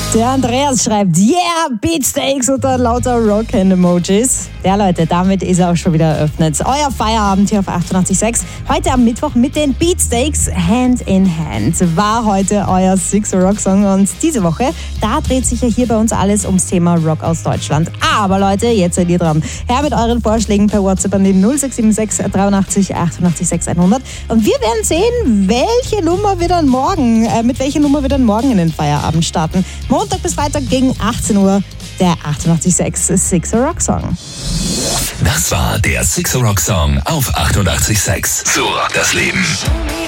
Der Andreas schreibt, yeah, Beatsteaks unter lauter Rock-Hand-Emojis. Ja, Leute, damit ist er auch schon wieder eröffnet. Euer Feierabend hier auf 88.6. Heute am Mittwoch mit den Beatsteaks Hand in Hand. War heute euer Six Rock Song und diese Woche, da dreht sich ja hier bei uns alles ums Thema Rock aus Deutschland. Aber Leute, jetzt seid ihr dran. Her mit euren Vorschlägen per WhatsApp an den 0676 83 88 100. Und wir werden sehen, welche Nummer wir dann morgen, mit welcher Nummer wir dann morgen in den Feierabend starten. Montag bis Freitag gegen 18 Uhr, der 88.6 Six Rock Song. Das war der Six Rock Song auf 88.6. So rockt das Leben.